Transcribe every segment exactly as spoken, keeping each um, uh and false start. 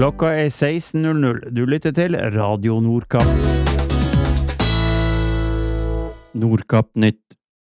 Klokka er seksten null null. Du lytter til Radio Nordkapp. Nordkapp Nytt.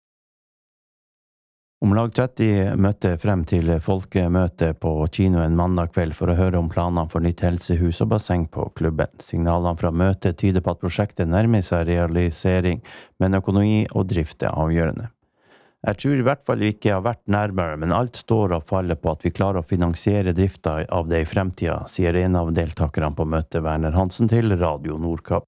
Om lag tretti møtte frem til folkemøte på kinoen mandag kveld for å høre om planene for nytt helsehus og basseng på klubben. Signalene fra møtet tyder på at prosjektet nærmer seg realisering, men økonomi og drift er avgjørende. Jeg tror i hvert fall vi ikke har vært nærmere, men alt står og faller på at vi klarer å finansiere drifta av det i fremtida, sier en av deltakerne på møtet, Werner Hansen, til Radio Nordkapp.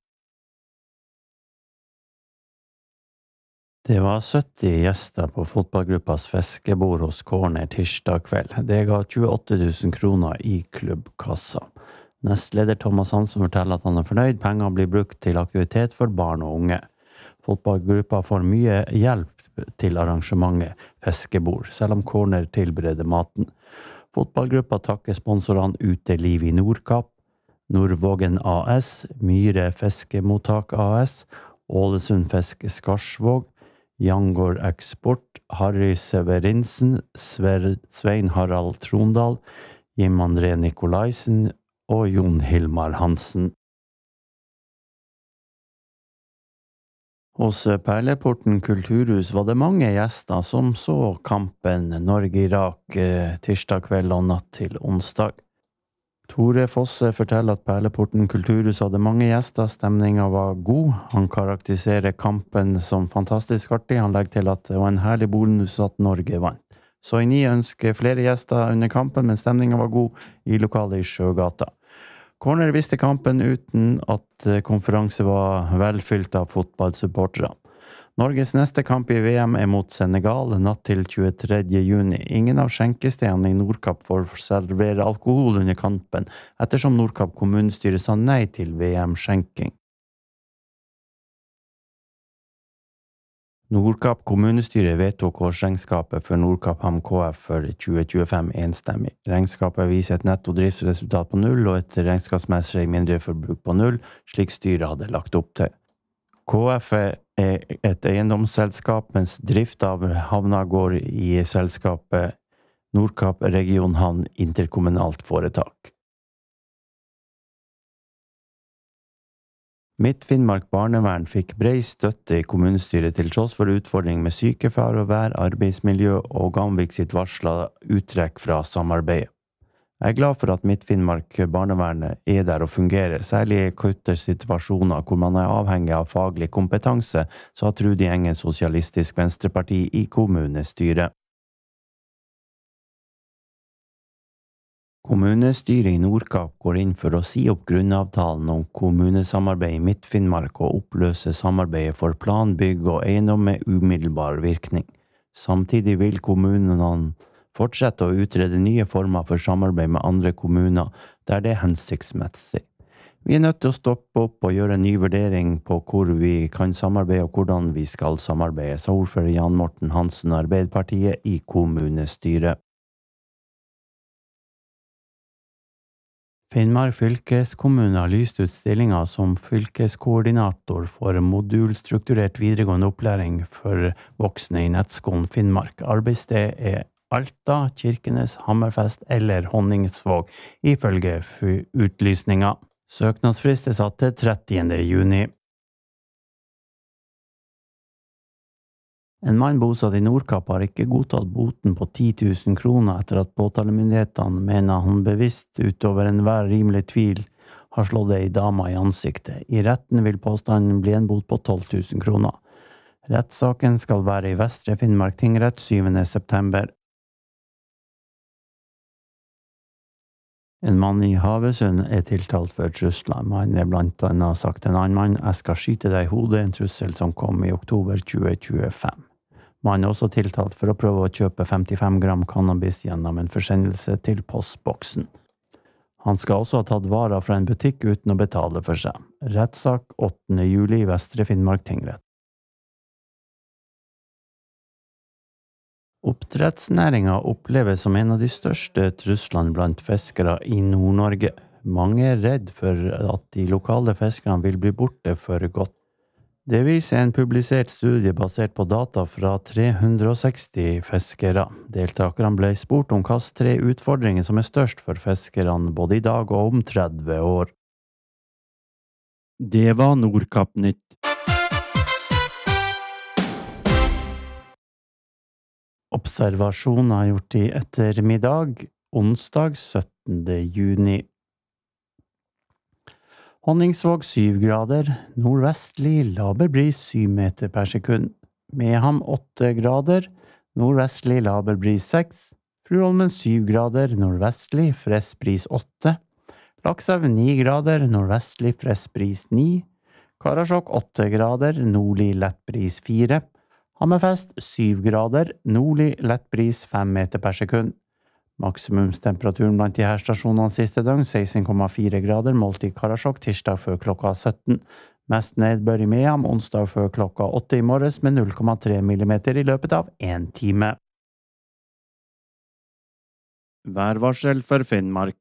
Det var sytti gjester på fotballgruppas fiskebord hos Corner tirsdag kveld. Det ga tjueåtte tusen kroner i klubbkassa. Nestleder Thomas Hansen forteller at han er fornøyd. Penger blir brukt til aktivitet for barn og unge. Fotballgruppa får mye hjelp til arrangementet fiskebord, selv om Corner tilbereder maten. Fotballgruppa takker sponsorene Uteliv i Nordkapp, Nordvågen A S, Myre Fiskemottak A S, Ålesund Fiske Skarsvåg, Jangård Eksport, Harry Severinsen, Sver, Svein Harald Trondal, Jim André Nikolaisen og Jon Hilmar Hansen. Hos Perleporten kulturhus var det mange gjester som så kampen Norge-Irak tirsdag kveld og natt til onsdag. Tore Fosse forteller at Perleporten kulturhus hadde mange gjester, stemningen var god. Han karakteriserer kampen som fantastisk artig. Han legger til at det var en herlig bonus at Norge vant. Så i ni ønsker flere gjester under kampen, men stemningen var god i lokalet i Sjøgata. Corner visste kampen uten at konferanse var velfylt av fotballsupportere. Norges neste kamp i V M er mot Senegal, natt til tjuetredje juni. Ingen av skjenkestedene i Nordkapp får servere alkohol under kampen, ettersom Nordkapp kommunestyre sa nei til V M-skjenking. Nordkapp kommunestyre vedtok årsregnskapet for Nordkapp Ham K F for tjue tjuefem enstemmig. Regnskapet viser et netto driftsresultat på null og et regnskapsmessig mindre forbruk på null, slik styret hadde lagt opp til. K F er et eiendomsselskap, mens drift av havna går i selskapet Nordkapp Region Havn interkommunalt foretak. Midt-Finnmark barnevern fikk bred støtte i kommunestyret til tross for utfordring med sykefravær, arbeidsmiljø og Gamvik sitt varsla uttrekk fra samarbeidet. Jeg er glad for at Midt-Finnmark barnevernet er der og fungerer, særlig i akutte situasjoner hvor man er avhengig av faglig kompetanse, sa Trude Engen Sosialistisk Venstreparti i kommunestyret. Kommunestyret i Nordkapp går inn for å si opp grunnavtalen om kommunesamarbeid i Midt-Finnmark og oppløse samarbeidet for plan, bygg og eiendom med umiddelbar virkning. Samtidig vil kommunene fortsette å utrede nye former for samarbeid med andre kommuner der det er hensiktsmessig. Vi er nødt til å stoppe opp og gjøre en ny vurdering på hvor vi kan samarbeide og hvordan vi skal samarbeide, sa ordfører Jan Morten Hansen, Arbeiderpartiet i kommunestyret. Finnmark fylkeskommune har lyst ut stillinger som fylkeskoordinator for modulstrukturert videregående opplæring for voksne i nettskolen Finnmark. Arbeidssted er Alta, Kirkenes, Hammerfest eller Honningsvåg, ifølge utlysninga. Søknadsfrist er satt til trettiende juni. En mann bosatt i Nordkapp har ikke godtatt boten på ti tusen kroner etter at påtalemyndighetene mener han bevisst utover enhver rimelig tvil har slått ei dama i ansiktet. I retten vil påstanden bli en bot på tolv tusen kroner. Rettssaken skal være i Vestre Finnmark tingrett syvende september. En mann i Havøysund er tiltalt for trusler. Mannen er blant annet sagt en annen mann, jeg skal skyte deg i hodet, en trussel som kom i oktober tjue tjuefem. Mannen er også tiltalt for å prøve å kjøpe femtifem gram cannabis gjennom en forsendelse til postboksen. Han skal også ha tatt varer fra en butikk uten å betale for seg. Rettssak åttende juli i Vestre Finnmark tingrett. Oppdrettsnæringa oppleves som en av de største truslene blant fiskere i Nord-Norge. Mange er redd for at de lokale fiskerne vil bli borte for godt. Det viser en publisert studie basert på data fra tre hundre og seksti fiskere. Deltakerne ble spurt om hvilke tre utfordringer som er størst for fiskerne både i dag og om tretti år. Det var Nordkapp-nytt. Observasjoner gjort i ettermiddag, onsdag syttende juni. Honningsvåg syv grader, nordvestlig laber bris syv meter per sekund. Mehamn åtte grader, nordvestlig laber bris seks. Fruholmen syv grader, nordvestlig frisk bris åtte. Lakselv ni grader, nordvestlig frisk bris ni. Karasjok åtte grader, nordlig lett bris fire. Hammerfest syv grader, nordlig lett bris fem meter per sekund. Maksimumstemperaturen blant de her stasjonene siste døgn, seksten komma fire grader, målt i Karasjok tirsdag før klokka sytten. Mest nedbør i Mehamn onsdag før klokka åtte i morges med null komma tre millimeter i løpet av en time. Værvarsel for Finnmark.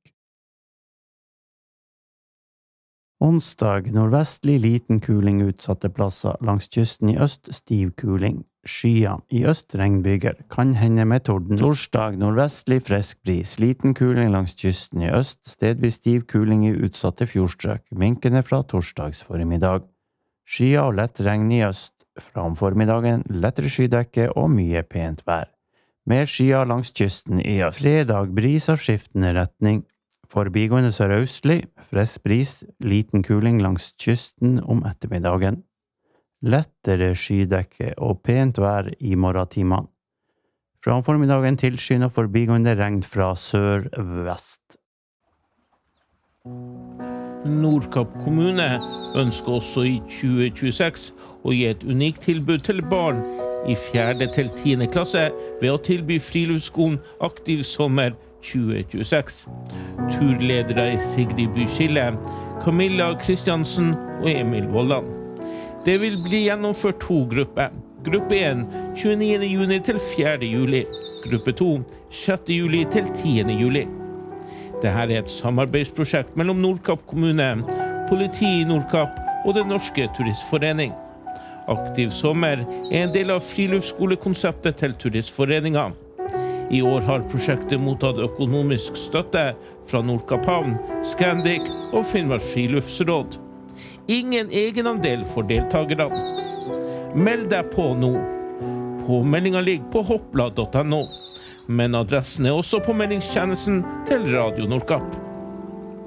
Onsdag nordvestlig liten kuling utsatte plasser, langs kysten i øst stiv kuling. Skyer, i øst regnbyger, kan hende med torden. Torsdag nordvestlig frisk bris, liten kuling langs kysten i øst, stedvis stiv kuling i utsatte fjordstrøk, minkende fra torsdags formiddag. Skyer og lett regn i øst, fra om formiddagen lettere skydekke og mye pent vær. Mer skyer langs kysten i øst. Fredag bris av skiftende retning. Forbigående sørøstlig, frisk bris, liten kuling langs kysten om ettermiddagen. Lettere skydekke og pent vær i morgentimene. Fra om formiddagen tilskyende og forbigående regn fra sør-vest. Nordkapp kommune ønsker også i tjue tjueseks å gi et unikt tilbud til barn i fjerde til tiende klasse ved å tilby friluftsskolen Aktiv sommer tjue tjueseks. Turledere er Sigrid Byskille, Camilla Kristiansen og Emil Vollan. Det vil bli gjennomført to grupper. Gruppe én, tjueniende juni til fjerde juli. Gruppe to, sjette juli til tiende juli. Dette er et samarbeidsprosjekt mellom Nordkapp kommune, politi i Nordkapp og Den norske turistforening. Aktiv sommer er en del av friluftsskole-konseptet til turistforeningen. I år har prosjektet mottatt økonomisk støtte fra Nordkapp havn, Scandic og Finnmark friluftsråd. Ingen egenandel for deltakerne. Meld deg på nå. Påmeldingen ligger på hoppla punktum no, men adressen er også på meldingstjenesten til Radio Nordkapp.